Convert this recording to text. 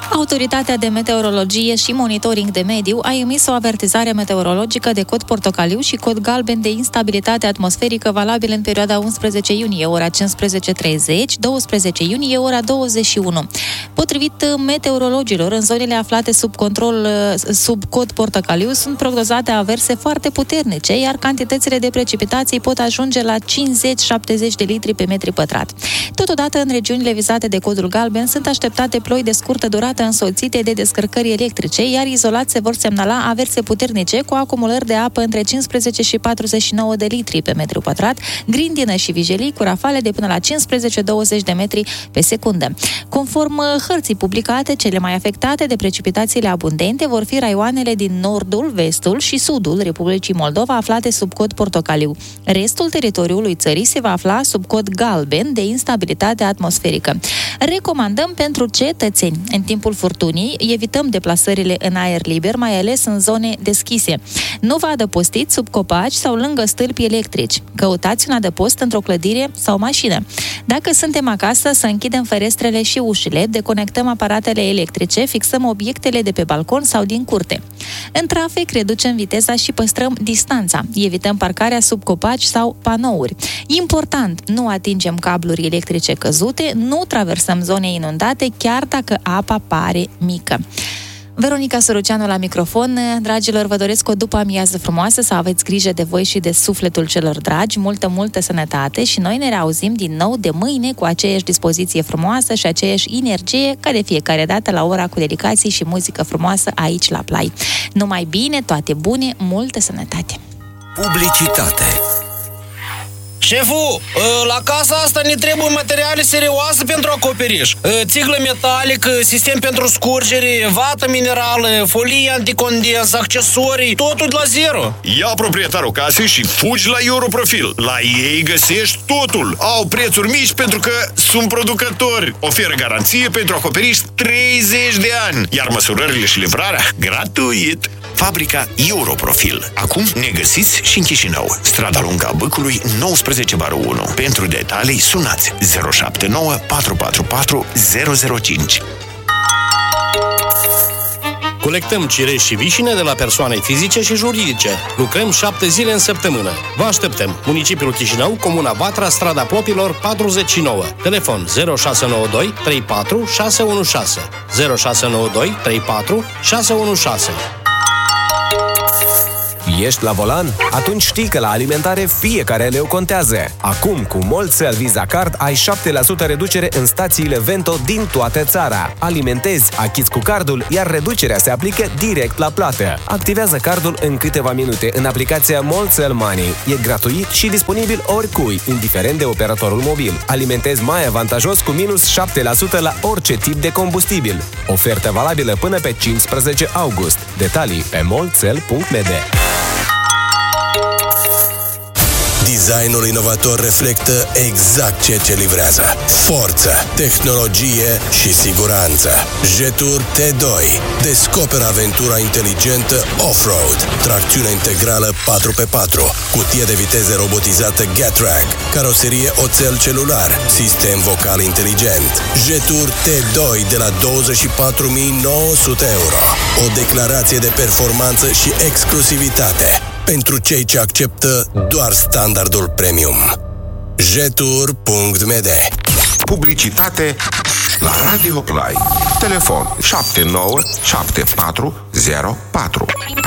Autoritatea de Meteorologie și Monitoring de Mediu a emis o avertizare meteorologică de cod portocaliu și cod galben de instabilitate atmosferică valabil în perioada 11 iunie, ora 15:30, 12 iunie, ora 21. Potrivit meteorologilor, în zonele aflate sub cod portocaliu sunt prognozate averse foarte puternice, iar cantitățile de precipitații pot ajunge la 50-70 de litri pe metri pătrat. Totodată, în regiunile vizate de codul galben sunt așteptate ploi de scurtă durată însoțite de descărcări electrice, iar izolat se vor semnala averse puternice cu acumulări de apă între 15 și 49 de litri pe metru pătrat, grindină și vijelii cu rafale de până la 15-20 de metri pe secundă. Conform hărții publicate, cele mai afectate de precipitațiile abundente vor fi raioanele din nordul, vestul și sudul Republicii Moldova, aflate sub cod portocaliu. Restul teritoriului țării se va afla sub cod galben de instabilitate atmosferică. Recomandăm pentru cetățeni: în timpul furtunii, evităm deplasările în aer liber, mai ales în zone deschise. Nu vă adăpostiți sub copaci sau lângă stâlpi electrici. Căutați un adăpost într-o clădire sau mașină. Dacă suntem acasă, să închidem ferestrele și ușile, deconectăm aparatele electrice, fixăm obiectele de pe balcon sau din curte. În trafic, reducem viteza și păstrăm distanța. Evităm parcarea sub copaci sau panouri. Important, nu atingem cabluri electrice căzute, nu traversăm zone inundate, chiar dacă apa pare mică. Veronica Săruceanu la microfon. Dragilor, vă doresc o după-amiază frumoasă, să aveți grijă de voi și de sufletul celor dragi, multă sănătate și noi ne reauzim din nou de mâine cu aceeași dispoziție frumoasă și aceeași energie ca de fiecare dată la ora cu dedicații și muzică frumoasă aici la Play. Numai bine, toate bune, multă sănătate! Publicitate. Șeful, la casa asta ne trebuie materiale serioase pentru acoperiș. Țiglă metalică, sistem pentru scurgere, vată minerală, folie anticondens, accesorii, totul la zero. Ia proprietarul casei și fugi la Europrofil. La ei găsești totul. Au prețuri mici pentru că sunt producători. Oferă garanție pentru acoperiș 30 de ani. Iar măsurările și livrarea gratuit. Fabrica Europrofil. Acum ne găsiți și în Chișinău. Strada Lungă a Bâcului, 19/1. Pentru detalii sunați 079 444 005. Colectăm cireși și vișine de la persoane fizice și juridice. Lucrăm 7 zile în săptămână. Vă așteptăm. Municipiul Chișinău, Comuna Vatra, Strada Plopilor, 49. Telefon 0692 34 616. 0692 34 616. Ești la volan? Atunci știi că la alimentare fiecare leu contează. Acum, cu Molțel Visa Card, ai 7% reducere în stațiile Vento din toată țara. Alimentezi, achizi cu cardul, iar reducerea se aplică direct la plată. Activează cardul în câteva minute în aplicația Molțel Money. E gratuit și disponibil oricui, indiferent de operatorul mobil. Alimentezi mai avantajos cu minus 7% la orice tip de combustibil. Ofertă valabilă până pe 15 august. Detalii pe molțel.md. Designul inovator reflectă exact ceea ce livrează: forță, tehnologie și siguranță. Jetour T2. Descoperă aventura inteligentă off-road, tracțiune integrală 4x4, cutie de viteze robotizată Getrag, caroserie oțel celular, sistem vocal inteligent. Jetour T2 de la 24.900 euro. O declarație de performanță și exclusivitate pentru cei ce acceptă doar standardul premium. Jetour.md. Publicitate la Radio Play. Telefon 797404.